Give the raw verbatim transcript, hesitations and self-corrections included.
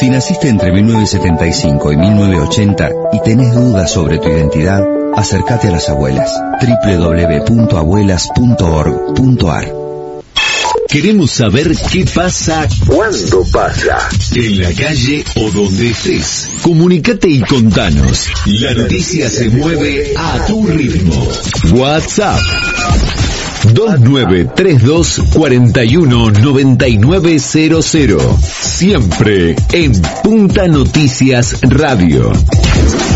Si naciste entre mil novecientos setenta y cinco y mil novecientos ochenta y tenés dudas sobre tu identidad, acércate a las abuelas. doble u doble u doble u punto abuelas punto org punto a r. Queremos saber qué pasa, cuándo pasa, en la calle o donde estés. Comunicate y contanos. La noticia se mueve a tu ritmo. WhatsApp dos nueve tres dos cuatro uno nueve nueve cero cero. Siempre en Punta Noticias Radio.